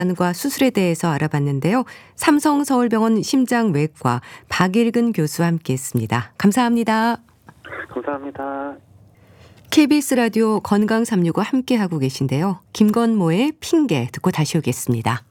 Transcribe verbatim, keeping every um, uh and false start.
과 수술에 대해서 알아봤는데요. 삼성서울병원 심장외과 박일근 교수와 함께했습니다. 감사합니다. 감사합니다. 케이비에스 라디오 건강 삼육오 함께하고 계신데요. 김건모의 핑계 듣고 다시 오겠습니다.